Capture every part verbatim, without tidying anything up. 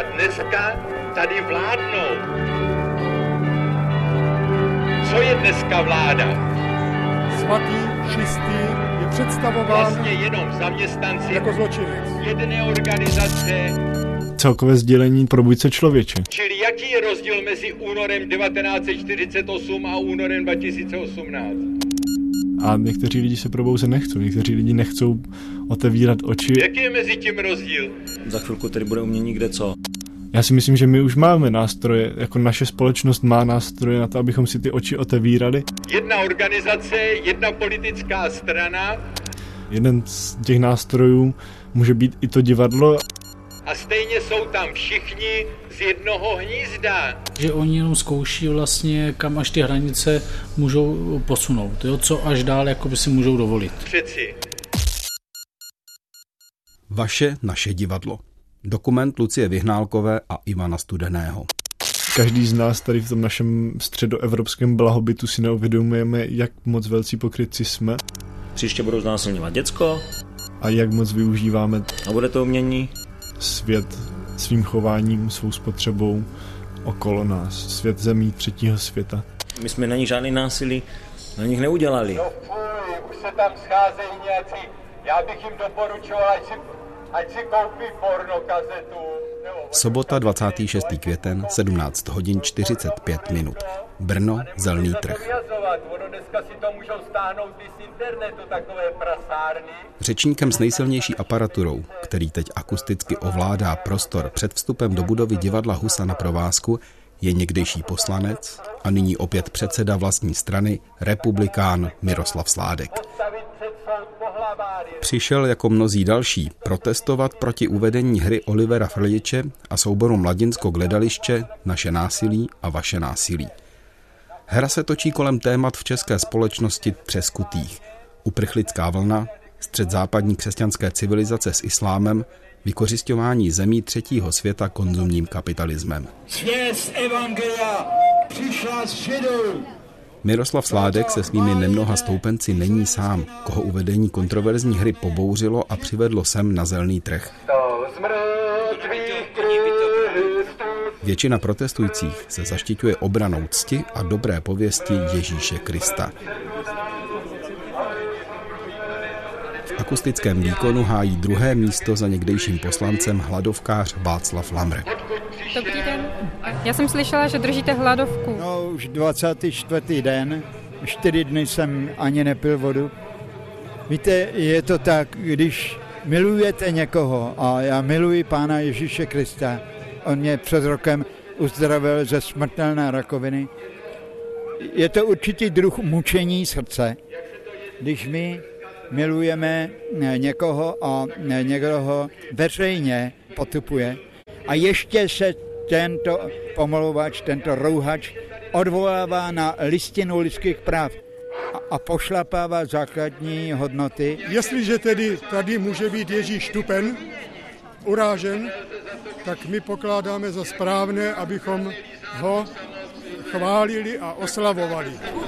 A dneska tady vládnou. Co je dneska vláda? Svatý, čistý, je představován vlastně jenom zaměstnanci jako zločinec jedné organizace. Celkové sdělení Probuď se člověče. Čili jaký je rozdíl mezi únorem devatenáct set čtyřicet osm a únorem dva tisíce osmnáct? A někteří lidi se probouzet nechcou, někteří lidi nechcou otevírat oči. Jaký je mezi tím rozdíl? Za chvilku tady bude umění kde co. Já si myslím, že my už máme nástroje, jako naše společnost má nástroje na to, abychom si ty oči otevírali. Jedna organizace, jedna politická strana. Jeden z těch nástrojů může být i to divadlo. A stejně jsou tam všichni z jednoho hnízda. Že oni jenom zkouší vlastně, kam až ty hranice můžou posunout, jo? Co až dál jakoby si můžou dovolit. Přeci. Vaše naše divadlo. Dokument Lucie Vyhnálkové a Ivana Studeného. Každý z nás tady v tom našem středoevropském blahobytu si neuvědomujeme, jak moc velcí pokrytci jsme. Příště budou znásilňovat děcko. A jak moc využíváme a bude to umění svět svým chováním, svou spotřebou okolo nás. Svět zemí třetího světa. My jsme na nich žádný násilí na nich neudělali. No fuj, už se tam scházejí nějací. Já bych jim doporučoval, ať si, ať si koupí pornokazetu. Sobota dvacátého šestého květen, sedmnáct hodin čtyřicet pět minut. Brno, Zelný trh. Řečníkem s nejsilnější aparaturou, který teď akusticky ovládá prostor před vstupem do budovy divadla Husa na provázku, je někdejší poslanec a nyní opět předseda vlastní strany, republikán Miroslav Sládek. Přišel jako mnozí další protestovat proti uvedení hry Olivera Frljiče a souboru Mladinsko gledaliště Naše násilí a vaše násilí. Hra se točí kolem témat v české společnosti třeskutých. Uprchlická vlna, střet západní křesťanské civilizace s islámem, vykořisťování zemí třetího světa konzumním kapitalismem. Svěst evangelia přišla z Židů. Miroslav Sládek se svými nemnoha stoupenci není sám, koho uvedení kontroverzní hry pobouřilo a přivedlo sem na Zelný trh. Většina protestujících se zaštiťuje obranou cti a dobré pověsti Ježíše Krista. V akustickém výkonu hájí druhé místo za někdejším poslancem hladovkář Václav Lamr. Dobrý den. Já jsem slyšela, že držíte hladovku. No, už dvacátý čtvrtý den. Čtyři dny jsem ani nepil vodu. Víte, je to tak, když milujete někoho, a já miluji Pána Ježíše Krista, on mě před rokem uzdravil ze smrtelné rakoviny. Je to určitý druh mučení srdce, když my milujeme někoho a někdo ho veřejně potupuje. A ještě se tento pomlouvač, tento rouhač odvolává na listinu lidských práv a, a pošlapává základní hodnoty. Jestliže tedy tady může být Ježíš tupen, urážen, tak my pokládáme za správné, abychom ho chválili a oslavovali.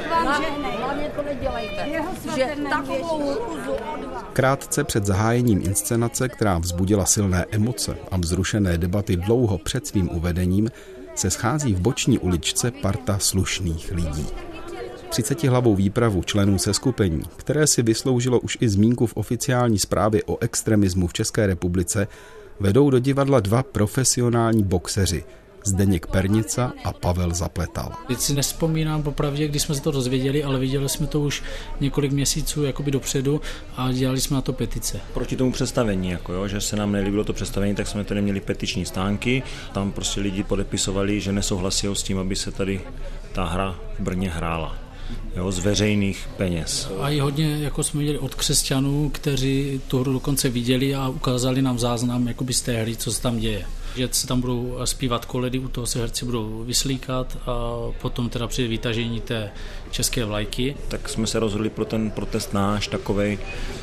Krátce před zahájením inscenace, která vzbudila silné emoce a vzrušené debaty dlouho před svým uvedením, se schází v boční uličce parta slušných lidí. třicetihlavou výpravu členů seskupení, které si vysloužilo už i zmínku v oficiální zprávě o extremismu v České republice, vedou do divadla dva profesionální boxeři, Zdeněk Pernica a Pavel Zapletal. Teď si nespomínám popravdě, když jsme se to dozvěděli, ale viděli jsme to už několik měsíců jakoby dopředu a dělali jsme na to petice. Proti tomu představení, jako jo, že se nám nelíbilo to představení, tak jsme tady měli petiční stánky. Tam prostě lidi podepisovali, že nesouhlasí s tím, aby se tady ta hra v Brně hrála. Jo, z veřejných peněz. A i hodně jako jsme viděli od křesťanů, kteří tu hru dokonce viděli a ukázali nám záznam jakoby z té hry, co se tam děje. Že se tam budou zpívat koledy, u toho se herci budou vyslíkat a potom teda při vytažení té české vlajky. Tak jsme se rozhodli pro ten protest náš takovej.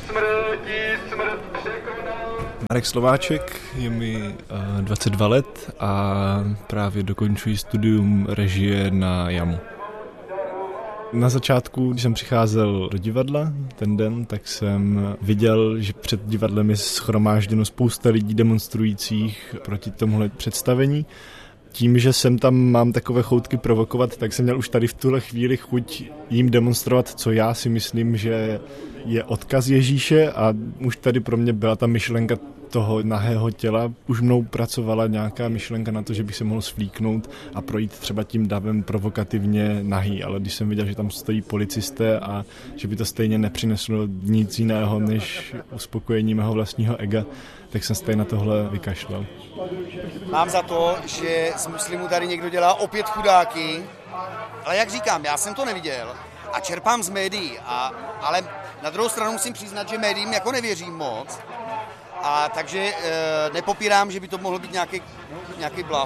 Marek Slováček, je mi dvacet dva let a právě dokončuji studium režie na JAMu. Na začátku, když jsem přicházel do divadla ten den, tak jsem viděl, že před divadlem je shromážděno spousta lidí demonstrujících proti tomuhle představení. Tím, že jsem tam mám takové choutky provokovat, tak jsem měl už tady v tuhle chvíli chuť jim demonstrovat, co já si myslím, že je odkaz Ježíše, a už tady pro mě byla ta myšlenka toho nahého těla. Už mnou pracovala nějaká myšlenka na to, že bych se mohl svlíknout a projít třeba tím davem provokativně nahý, ale když jsem viděl, že tam stojí policisté a že by to stejně nepřineslo nic jiného než uspokojení mého vlastního ega, tak jsem stejně na tohle vykašlal. Mám za to, že z muslimů tady někdo dělá opět chudáky, ale jak říkám, já jsem to neviděl a čerpám z médií, a, ale na druhou stranu musím přiznat, že médiím jako nevěřím moc, a takže e, nepopírám, že by to mohlo být nějaký, nějaký blav.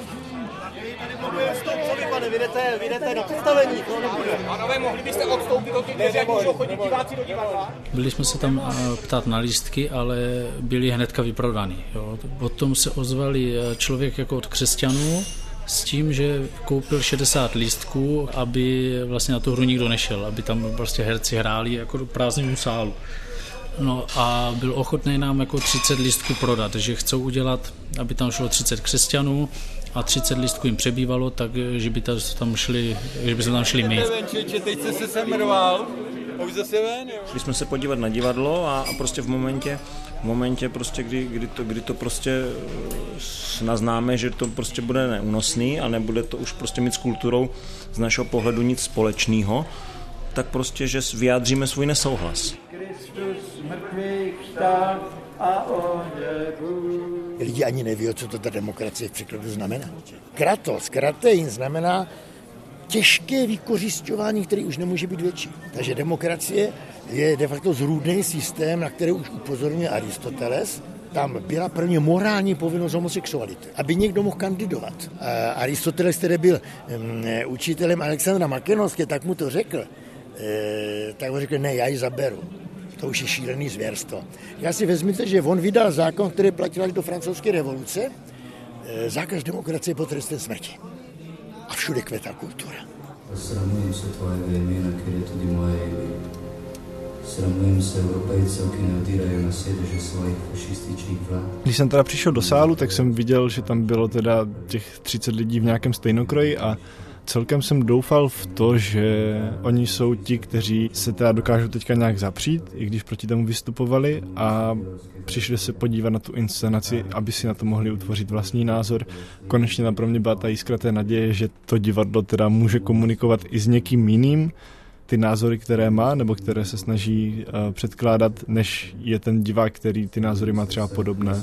Pane, vy jdete, vy jdete na představení. Pánové, mohli byste odstoupit od těch dveří, jak můžou chodit diváci do divadla? Byli jsme se tam ptát na lístky, ale byli hnedka vyprodaný. Jo. Potom se ozvali člověk jako od křesťanů s tím, že koupil šedesát lístků, aby vlastně na tu hru nikdo nešel, aby tam prostě herci hráli jako do prázdnému sálu. No a byl ochotný nám jako třicet lístků prodat, že chcou udělat, aby tam šlo třicet křesťanů a třicet lístků jim přebývalo, takže by tam šli, že by jsme tam šli my. Teď jste se semrval, a už zase ven, jo. Šli jsme se podívat na divadlo a, a prostě v momentě, v momentě prostě, kdy, kdy, to, kdy to prostě naznáme, že to prostě bude neúnosný a nebude to už prostě mít s kulturou z našeho pohledu nic společného, tak prostě, že vyjádříme svůj nesouhlas. Lidi ani neví, co to ta demokracie v překladu znamená. Kratos, kratein znamená těžké vykořisťování, který už nemůže být větší. Takže demokracie je de facto zrůdný systém, na který už upozorňuje Aristoteles. Tam byla první morální povinnost homosexuality, aby někdo mohl kandidovat. A Aristoteles, který byl um, učitelem Alexandra Makenovské, tak mu to řekl. E, tak mu řekl, ne, já ji zaberu. To už je šílený zvěrstvo. Já si vezměte, že on vydal zákon, který platil až do francouzské revoluce, e, zákaz demokracie pod trestem smrti. A všude kvetá kultura. Sramujem se tvoje jména, které tudy moje jméno. Sramujem se, Evropejci oky neodírají na sjedeže svojich fašističních vlád. Když jsem teda přišel do sálu, tak jsem viděl, že tam bylo teda těch třicet lidí v nějakém stejnokroji a celkem jsem doufal v to, že oni jsou ti, kteří se teda dokážou teďka nějak zapřít, i když proti tomu vystupovali, a přišli se podívat na tu inscenaci, aby si na to mohli utvořit vlastní názor. Konečně tam pro mě byla ta jiskra té naděje, že to divadlo teda může komunikovat i s někým jiným, ty názory, které má, nebo které se snaží uh, předkládat, než je ten divák, který ty názory má třeba podobné.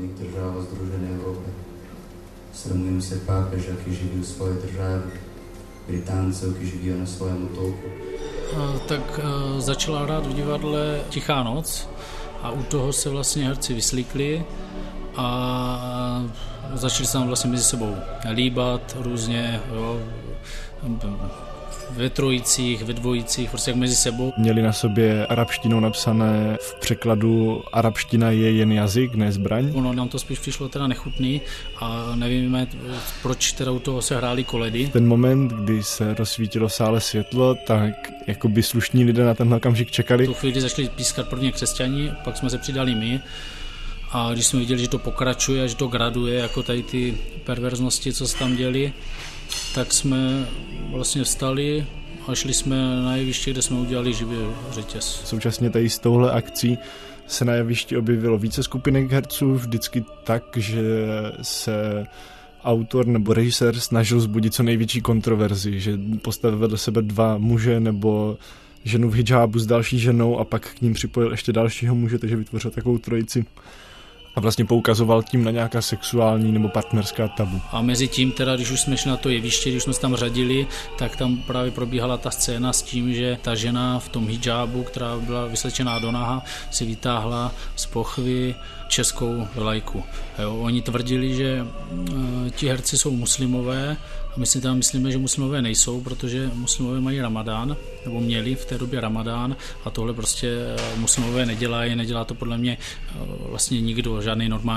Sramujem se pápeža, který živí v svoje držávě, Británcov, kteří živí na svém tolku. Tak uh, začala hrát v divadle Tichá noc a u toho se vlastně herci vyslíkli a začali se tam vlastně mezi sebou líbat různě, jo, ve trojicích, ve dvojicích, prostě jak mezi sebou. Měli na sobě arabštinou napsané, v překladu arabština je jen jazyk, ne zbraň. Ono nám to spíš přišlo teda nechutný a nevíme, proč teda u toho se hráli koledy. Ten moment, kdy se rozsvítilo v sále světlo, tak jako by slušní lidé na tenhle okamžik čekali. V tu chvíli začali pískat prvně křesťani, pak jsme se přidali my. A když jsme viděli, že to pokračuje a že to graduje, jako tady ty perverznosti, co se tam děli, tak jsme vlastně vstali a šli jsme na jeviště, kde jsme udělali živý řetěz. Současně tady s touhle akcí se na jevišti objevilo více skupinek herců, vždycky tak, že se autor nebo režisér snažil vzbudit co největší kontroverzi, že postavil vedle sebe dva muže nebo ženu v hidžábu s další ženou a pak k ním připojil ještě dalšího muže, takže vytvořil takovou trojici. A vlastně poukazoval tím na nějaká sexuální nebo partnerská tabu. A mezi tím teda, když už jsme šli na to jeviště, když jsme se tam řadili, tak tam právě probíhala ta scéna s tím, že ta žena v tom hidžábu, která byla vyslečená do naha, si vytáhla z pochvy českou vlajku. Jo, oni tvrdili, že e, ti herci jsou muslimové, a my si tam myslíme, že muslimové nejsou, protože muslimové mají ramadán, nebo měli v té době ramadán, a tohle prostě muslimové nedělají, nedělá to podle mě vlastně nikdo, žádný normální